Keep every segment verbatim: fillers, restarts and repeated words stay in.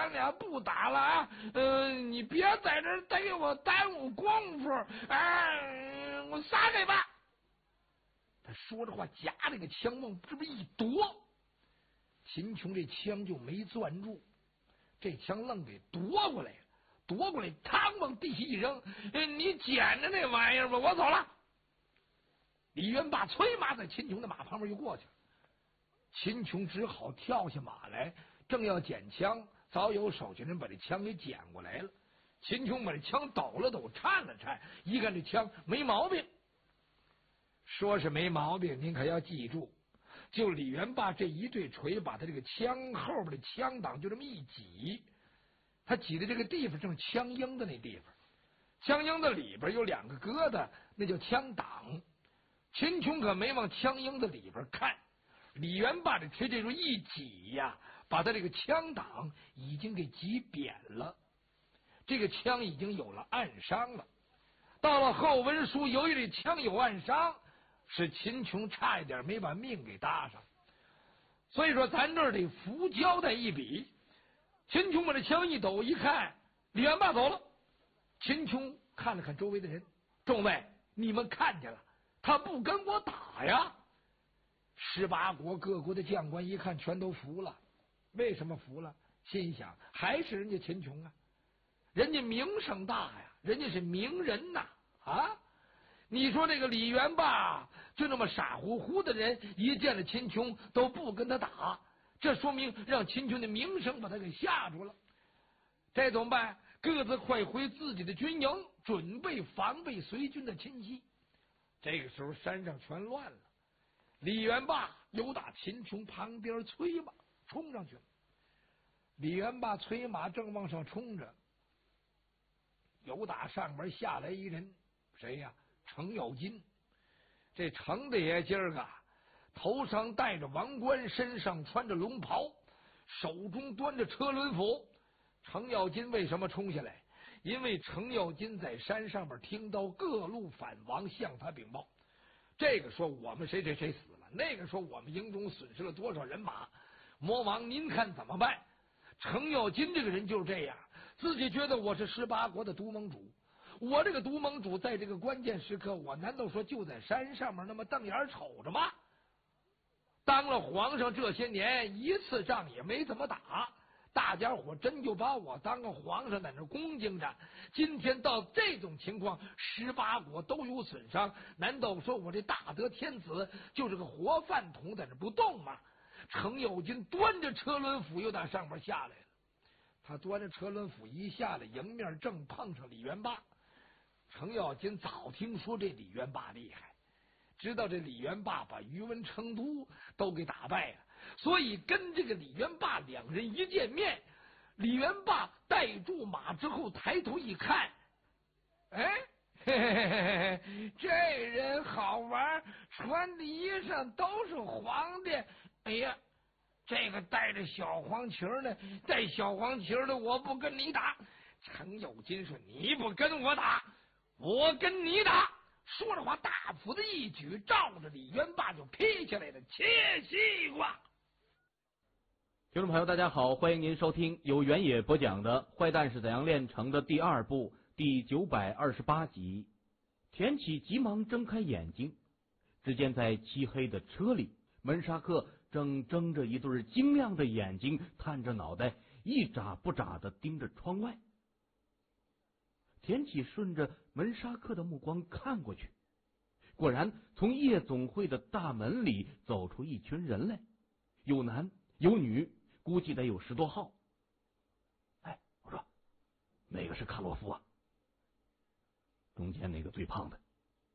咱俩不打了啊！呃，你别在这儿逮我耽误功夫，哎，我撒开吧。他说着话，夹这个枪往这边一夺，秦琼这枪就没攥住，这枪愣给夺过来了，夺过来，嘡往地下一扔，你捡着那玩意儿吧，我走了。李元霸催马在秦琼的马旁边就过去了，秦琼只好跳下马来，正要捡枪，早有手下人把这枪给捡过来了。秦琼把这枪抖了抖，颤了颤，一看这枪没毛病。说是没毛病，您可要记住，就李元霸这一对锤，把他这个枪后边的枪挡就这么一挤，他挤的这个地方正枪缨的那地方，枪缨的里边有两个疙瘩，那叫枪挡。秦琼可没往枪缨的里边看，李元霸这锤这时候一挤呀，把他这个枪挡已经给挤扁了，这个枪已经有了暗伤了。到了后文书，由于这枪有暗伤，使秦琼差一点没把命给搭上。所以说咱这儿得扶交代一笔。秦琼把这枪一抖，一看李元霸走了。秦琼看了看周围的人，众位，你们看见了，他不跟我打呀。十八国各国的将官一看全都服了。为什么服了？心想还是人家秦琼啊，人家名声大呀，人家是名人呐啊！你说这个李元霸就那么傻乎乎的人，一见了秦琼都不跟他打，这说明让秦琼的名声把他给吓住了。这怎么办？各自快回自己的军营，准备防备随军的侵袭。这个时候山上全乱了，李元霸由打秦琼旁边催马冲上去了。李元霸催马正往上冲着，由打上边下来一人，谁呀？程咬金。这程大爷今儿个头上戴着王冠，身上穿着龙袍，手中端着车轮斧。程咬金为什么冲下来？因为程咬金在山上边听到各路反王向他禀报，这个说我们谁谁谁死了，那个说我们营中损失了多少人马，魔王您看怎么办？程咬金这个人就是这样，自己觉得我是十八国的都盟主，我这个都盟主在这个关键时刻，我难道说就在山上面那么瞪眼瞅着吗？当了皇上这些年，一次仗也没怎么打，大家伙真就把我当个皇上在那恭敬着。今天到这种情况，十八国都有损伤，难道说我这大德天子就是个活饭桶在那不动吗？程咬金端着车轮斧又打上边下来了，他端着车轮斧一下来，迎面正碰上李元霸。程咬金早听说这李元霸厉害，知道这李元霸把宇文成都都给打败了，所以跟这个李元霸两人一见面，李元霸带住马之后抬头一看，哎，嘿嘿嘿嘿嘿，这人好玩，穿的衣裳都是黄的。哎呀，这个带着小黄旗呢，带小黄旗的我不跟你打。程咬金说：“你不跟我打，我跟你打。”说着话，大斧子一举，照着李元霸就劈下来了，切西瓜。 听众朋友，大家好，欢迎您收听由原野播讲的《坏蛋是怎样炼成的》第二部第九百二十八集。田启急忙睁开眼睛，只见在漆黑的车里，门沙克正睁着一对晶亮的眼睛，探着脑袋，一眨不眨地盯着窗外。田启顺着门沙克的目光看过去，果然从夜总会的大门里走出一群人来，有男有女，估计得有十多号。哎，我说哪个是卡洛夫啊？中间那个最胖的。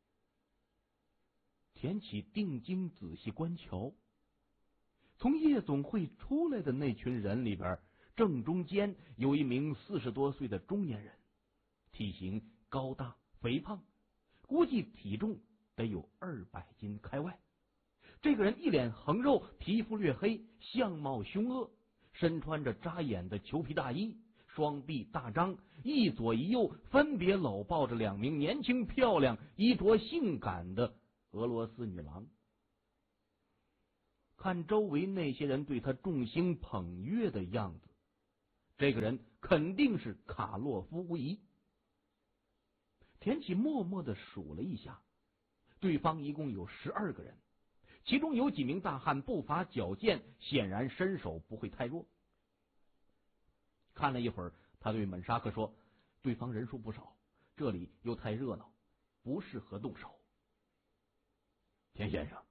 田启定睛仔细观瞧，从夜总会出来的那群人里边，正中间有一名四十多岁的中年人，体型高大肥胖，估计体重得有二百斤开外。这个人一脸横肉，皮肤略黑，相貌凶恶，身穿着扎眼的裘皮大衣，双臂大张，一左一右分别搂抱着两名年轻漂亮、衣着性感的俄罗斯女郎。看周围那些人对他众星捧月的样子， 这个人肯定是卡洛夫无疑。田启默默地数了一下，对方一共有十二个人，其中有几名大汉步伐矫健，显然身手不会太弱。看了一会儿，他对门沙克说：“对方人数不少，这里又太热闹，不适合动手。”田先生，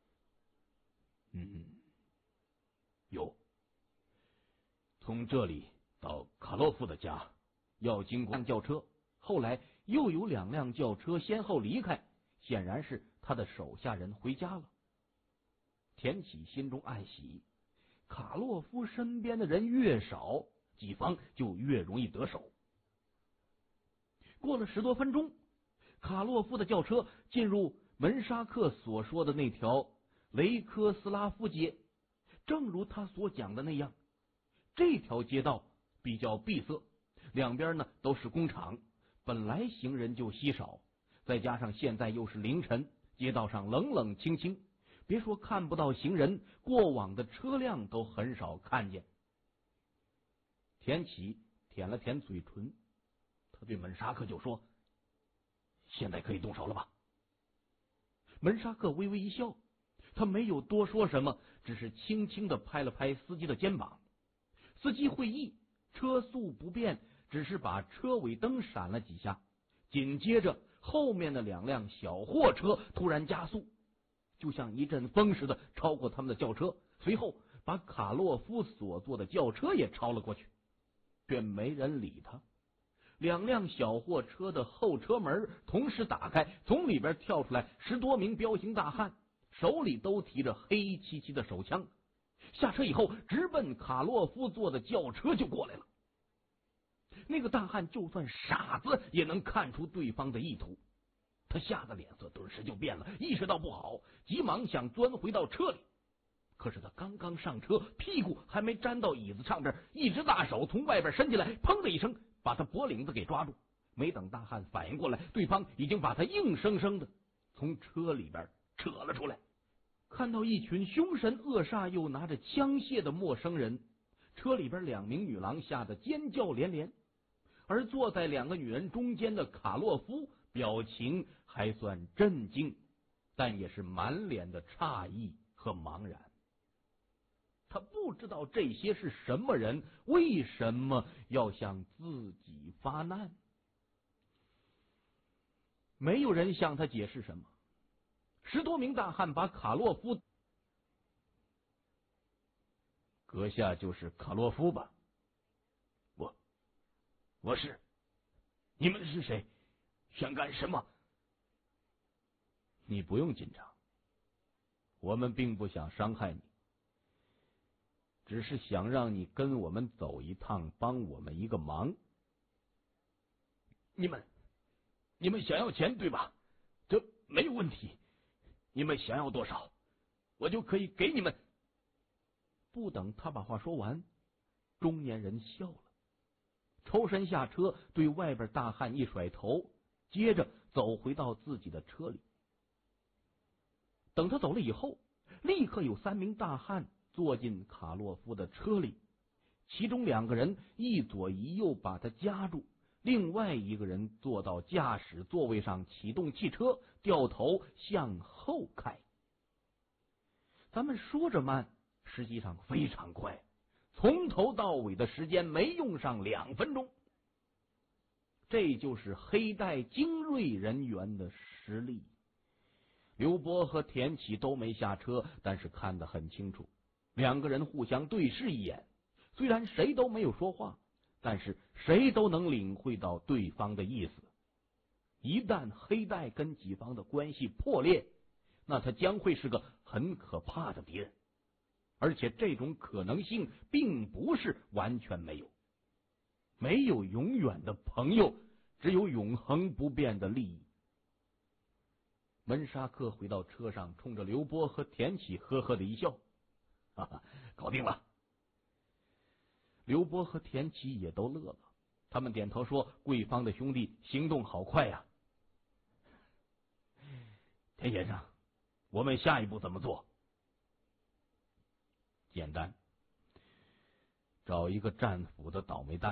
嗯，有。从这里到卡洛夫的家要经过轿车，后来又有两辆轿车先后离开，显然是他的手下人回家了。田启心中暗喜，卡洛夫身边的人越少，己方就越容易得手。过了十多分钟，卡洛夫的轿车进入门沙克所说的那条雷科斯拉夫街。正如他所讲的那样，这条街道比较闭塞，两边呢都是工厂，本来行人就稀少，再加上现在又是凌晨，街道上冷冷清清，别说看不到行人，过往的车辆都很少看见。田启舔了舔嘴唇，他对门沙克就说：“现在可以动手了吧？”门沙克微微一笑，他没有多说什么，只是轻轻地拍了拍司机的肩膀。司机会意，车速不变，只是把车尾灯闪了几下。紧接着，后面的两辆小货车突然加速，就像一阵风似的超过他们的轿车，随后把卡洛夫所坐的轿车也超了过去，却没人理他。两辆小货车的后车门同时打开，从里边跳出来十多名彪形大汉，手里都提着黑漆漆的手枪。下车以后，直奔卡洛夫坐的轿车就过来了。那个大汉就算傻子也能看出对方的意图，他吓得脸色顿时就变了，意识到不好，急忙想钻回到车里。可是他刚刚上车，屁股还没沾到椅子上边，一只大手从外边伸进来，砰的一声把他脖领子给抓住。没等大汉反应过来，对方已经把他硬生生的从车里边扯了出来。看到一群凶神恶煞又拿着枪械的陌生人，车里边两名女郎吓得尖叫连连，而坐在两个女人中间的卡洛夫表情还算震惊，但也是满脸的诧异和茫然。他不知道这些是什么人，为什么要向自己发难。没有人向他解释什么。十多名大汉把卡洛夫，阁下就是卡洛夫吧？我，我是。你们是谁？想干什么？你不用紧张，我们并不想伤害你，只是想让你跟我们走一趟，帮我们一个忙。你们，你们想要钱对吧？这没有问题。你们想要多少，我就可以给你们。不等他把话说完，中年人笑了，抽身下车，对外边大汉一甩头，接着走回到自己的车里。等他走了以后，立刻有三名大汉坐进卡洛夫的车里，其中两个人一左一右把他夹住，另外一个人坐到驾驶座位上，启动汽车，掉头向后开。咱们说着慢，实际上非常快，从头到尾的时间没用上两分钟。这就是黑带精锐人员的实力。刘波和田启都没下车，但是看得很清楚，两个人互相对视一眼，虽然谁都没有说话，但是谁都能领会到对方的意思。一旦黑带跟己方的关系破裂，那他将会是个很可怕的敌人，而且这种可能性并不是完全没有。没有永远的朋友，只有永恒不变的利益。门沙克回到车上，冲着刘波和田启呵呵的一笑：“哈哈，搞定了。”刘波和田启也都乐了，他们点头说：“贵方的兄弟行动好快呀！”田先生，我们下一步怎么做？简单， 找一个战俘的倒霉蛋。